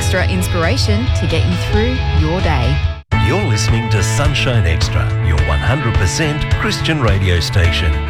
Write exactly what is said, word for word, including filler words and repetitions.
extra inspiration to get you through your day. You're listening to Sunshine Extra, your one hundred percent Christian radio station.